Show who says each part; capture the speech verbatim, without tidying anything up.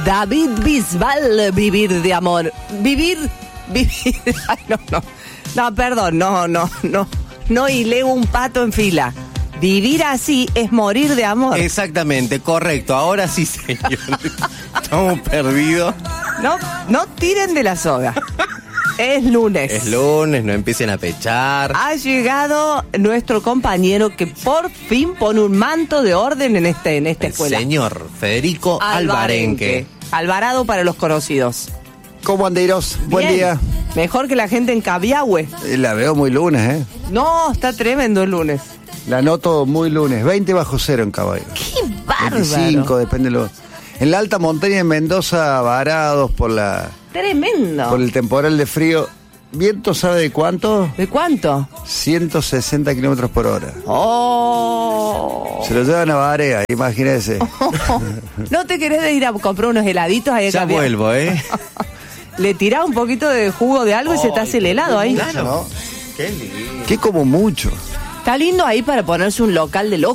Speaker 1: David Bisbal, vivir de amor. Vivir, vivir. Ay, no, no. No, perdón, no, no, no. No hilé un pato en fila. Vivir así es morir de amor.
Speaker 2: Exactamente, correcto. Ahora sí, señor. Estamos perdidos.
Speaker 1: No, no tiren de la soga. Es lunes.
Speaker 2: Es lunes, no empiecen a pechar.
Speaker 1: Ha llegado nuestro compañero que por fin pone un manto de orden en este en esta
Speaker 2: El
Speaker 1: escuela.
Speaker 2: señor Federico Alvarenque.
Speaker 1: Alvarado para los conocidos.
Speaker 3: ¿Cómo andeiros? Buen
Speaker 1: Bien.
Speaker 3: día.
Speaker 1: Mejor que la gente en Cabiahue.
Speaker 3: Eh, La veo muy lunes, ¿eh?
Speaker 1: No, está tremendo el lunes.
Speaker 3: La noto muy lunes. veinte bajo cero en Caballo.
Speaker 1: ¡Qué bárbaro!
Speaker 3: veinticinco, depende de lo... En la alta montaña de Mendoza, varados por la
Speaker 1: Tremendo.
Speaker 3: por el temporal de frío. ¿Viento sabe de cuánto?
Speaker 1: ¿De cuánto?
Speaker 3: ciento sesenta kilómetros por hora.
Speaker 1: ¡Oh!
Speaker 3: Se lo llevan a Barea, imagínese.
Speaker 1: ¿No te querés de ir a comprar unos heladitos ahí a
Speaker 2: Ya
Speaker 1: Cabiahue?
Speaker 2: vuelvo, ¿eh?
Speaker 1: Le tirás un poquito de jugo de algo y se te hace el helado ahí.
Speaker 2: Claro.
Speaker 3: ¿No?
Speaker 2: Qué lindo.
Speaker 3: Que como mucho.
Speaker 1: Está lindo ahí para ponerse un local de loco.